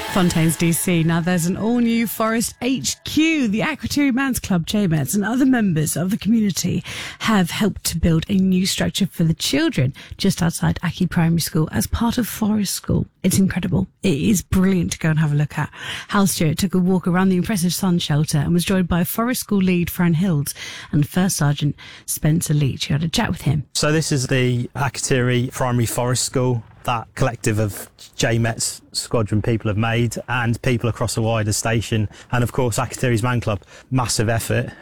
Fontaines DC. Now there's an all-new Forest HQ. The Akrotiri Man's Club, JMETS, and other members of the community have helped to build a new structure for the children just outside Aki Primary School as part of Forest School. It's incredible. It is brilliant to go and have a look at. Hal Stewart took a walk around the impressive sun shelter and was joined by Forest School lead Fran Hills and First Sergeant Spencer Leach, who had a chat with him. So this is the Akrotiri Primary Forest School that collective of JMETS squadron people have made, and people across the wider station, and of course Akrotiri's Man Club. Massive effort,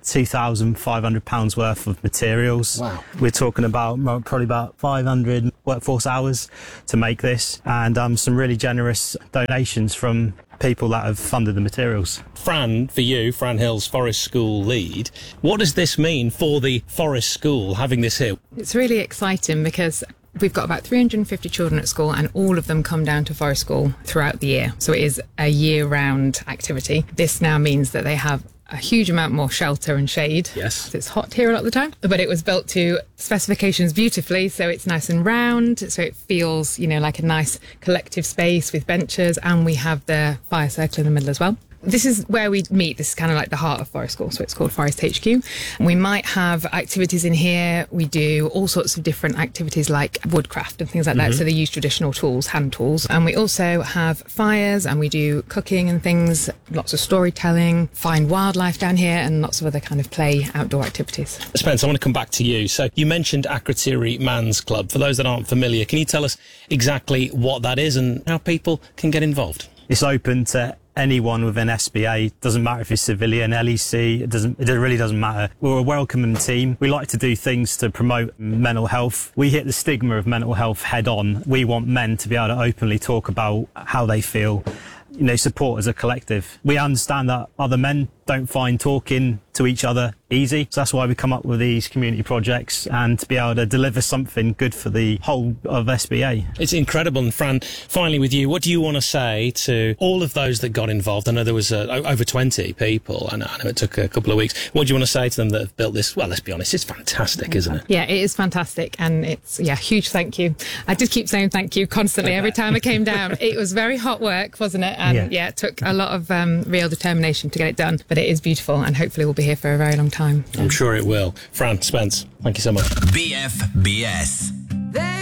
£2,500 worth of materials. Wow. We're talking about probably about 500 workforce hours to make this, and some really generous donations from people that have funded the materials. Fran, for you, Fran Hills, Forest School lead, what does this mean for the Forest School, having this here? It's really exciting because we've got about 350 children at school, and all of them come down to Forest School throughout the year. So it is a year-round activity. This now means that they have a huge amount more shelter and shade. Yes. It's hot here a lot of the time, but it was built to specifications beautifully, so it's nice and round, so it feels, like a nice collective space with benches, and we have the fire circle in the middle as well. This is where we meet. This is kind of like the heart of Forest School, so it's called Forest HQ. We might have activities in here. We do all sorts of different activities like woodcraft and things like that, so they use traditional tools, hand tools. And we also have fires, and we do cooking and things, lots of storytelling, find wildlife down here, and lots of other kind of play outdoor activities. Spence, I want to come back to you. So you mentioned Akrotiri Man's Club. For those that aren't familiar, can you tell us exactly what that is and how people can get involved? It's open to anyone within SBA. Doesn't matter if it's civilian, LEC, it really doesn't matter. We're a welcoming team. We like to do things to promote mental health. We hit the stigma of mental health head on. We want men to be able to openly talk about how they feel, support as a collective. We understand that other men don't find talking to each other easy. So that's why we come up with these community projects, and to be able to deliver something good for the whole of SBA. It's incredible. And Fran, finally with you, what do you want to say to all of those that got involved? I know there was over 20 people, and I know it took a couple of weeks. What do you want to say to them that have built this? Well, let's be honest, it's fantastic, isn't it? Yeah, it is fantastic, and it's, huge thank you. I did keep saying thank you constantly every time I came down. It was very hot work, wasn't it? And it took a lot of real determination to get it done, but it is beautiful, and hopefully we'll be here for a very long time. I'm sure it will. Fran, Spence, thank you so much. BFBS.